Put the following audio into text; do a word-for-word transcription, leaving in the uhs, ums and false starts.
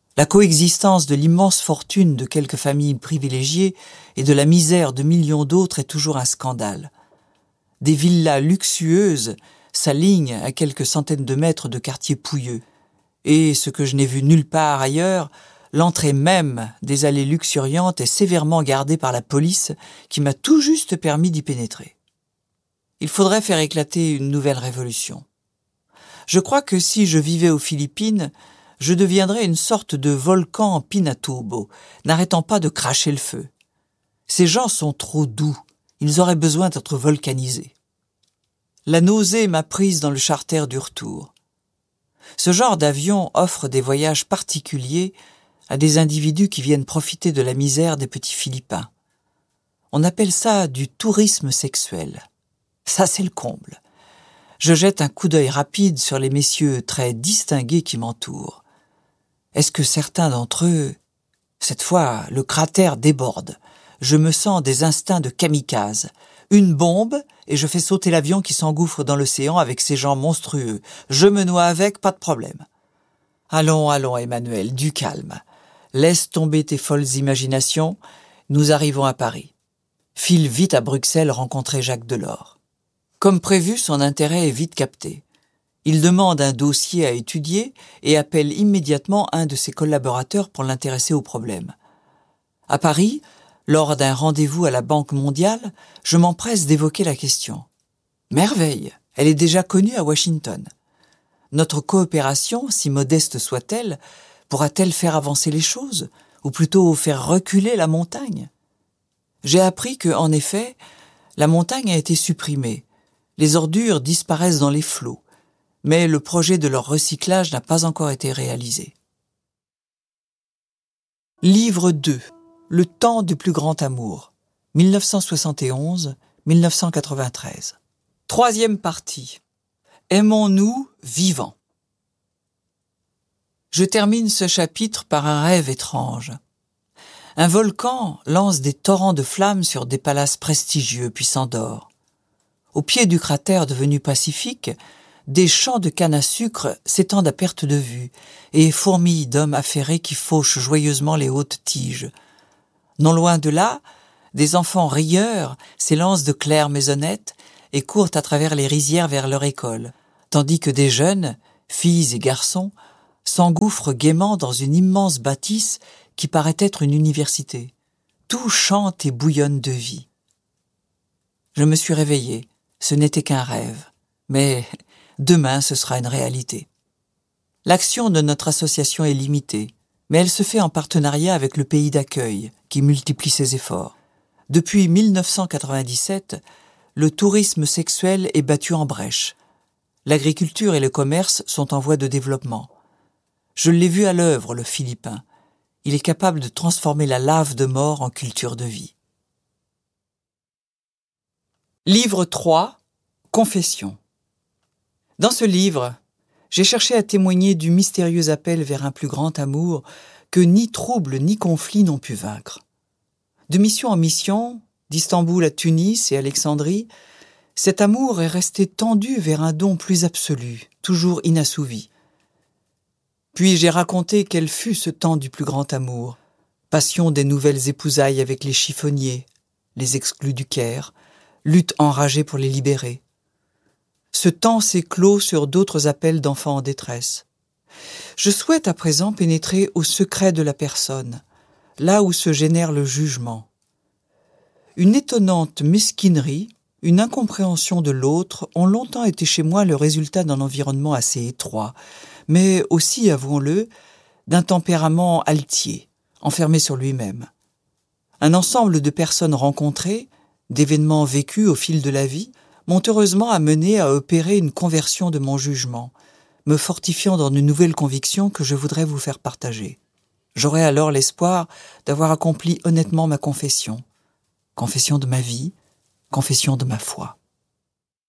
La coexistence de l'immense fortune de quelques familles privilégiées et de la misère de millions d'autres est toujours un scandale. Des villas luxueuses s'alignent à quelques centaines de mètres de quartiers pouilleux. Et, ce que je n'ai vu nulle part ailleurs, l'entrée même des allées luxuriantes est sévèrement gardée par la police qui m'a tout juste permis d'y pénétrer. Il faudrait faire éclater une nouvelle révolution. Je crois que si je vivais aux Philippines, je deviendrais une sorte de volcan en Pinatubo, n'arrêtant pas de cracher le feu. Ces gens sont trop doux, ils auraient besoin d'être volcanisés. La nausée m'a prise dans le charter du retour. Ce genre d'avion offre des voyages particuliers à des individus qui viennent profiter de la misère des petits Philippins. On appelle ça du tourisme sexuel. Ça, c'est le comble. Je jette un coup d'œil rapide sur les messieurs très distingués qui m'entourent. Est-ce que certains d'entre eux... Cette fois, le cratère déborde. Je me sens des instincts de kamikaze. Une bombe, et je fais sauter l'avion qui s'engouffre dans l'océan avec ses gens monstrueux. Je me noie avec, pas de problème. Allons, allons, Emmanuel, du calme. Laisse tomber tes folles imaginations. Nous arrivons à Paris. File vite à Bruxelles rencontrer Jacques Delors. Comme prévu, son intérêt est vite capté. Il demande un dossier à étudier et appelle immédiatement un de ses collaborateurs pour l'intéresser au problème. À Paris, lors d'un rendez-vous à la Banque mondiale, je m'empresse d'évoquer la question. Merveille, elle est déjà connue à Washington. Notre coopération, si modeste soit-elle, pourra-t-elle faire avancer les choses, ou plutôt faire reculer la montagne? J'ai appris que, en effet, la montagne a été supprimée. Les ordures disparaissent dans les flots, mais le projet de leur recyclage n'a pas encore été réalisé. Livre deux. Le temps du plus grand amour. mille neuf cent soixante et onze à mille neuf cent quatre-vingt-treize. Troisième partie. Aimons-nous vivants. Je termine ce chapitre par un rêve étrange. Un volcan lance des torrents de flammes sur des palaces prestigieux puis s'endort. Au pied du cratère devenu pacifique, des champs de canne à sucre s'étendent à perte de vue et fourmillent d'hommes affairés qui fauchent joyeusement les hautes tiges. Non loin de là, des enfants rieurs s'élancent de claires maisonnettes et courent à travers les rizières vers leur école, tandis que des jeunes, filles et garçons, s'engouffrent gaiement dans une immense bâtisse qui paraît être une université. Tout chante et bouillonne de vie. Je me suis réveillé, ce n'était qu'un rêve, mais demain ce sera une réalité. L'action de notre association est limitée, mais elle se fait en partenariat avec le pays d'accueil, qui multiplie ses efforts. Depuis mille neuf cent quatre-vingt-dix-sept, le tourisme sexuel est battu en brèche. L'agriculture et le commerce sont en voie de développement. Je l'ai vu à l'œuvre, le Philippin. Il est capable de transformer la lave de mort en culture de vie. Livre trois. Confession. Dans ce livre, j'ai cherché à témoigner du mystérieux appel vers un plus grand amour que ni trouble ni conflit n'ont pu vaincre. De mission en mission, d'Istanbul à Tunis et Alexandrie, cet amour est resté tendu vers un don plus absolu, toujours inassouvi. Puis j'ai raconté quel fut ce temps du plus grand amour, passion des nouvelles épousailles avec les chiffonniers, les exclus du Caire, lutte enragée pour les libérer. Ce temps s'est clos sur d'autres appels d'enfants en détresse. Je souhaite à présent pénétrer au secret de la personne, là où se génère le jugement. Une étonnante mesquinerie, une incompréhension de l'autre ont longtemps été chez moi le résultat d'un environnement assez étroit, mais aussi, avouons-le, d'un tempérament altier, enfermé sur lui-même. Un ensemble de personnes rencontrées, d'événements vécus au fil de la vie, m'ont heureusement amené à opérer une conversion de mon jugement, me fortifiant dans de nouvelles convictions que je voudrais vous faire partager. J'aurai alors l'espoir d'avoir accompli honnêtement ma confession, confession de ma vie, confession de ma foi.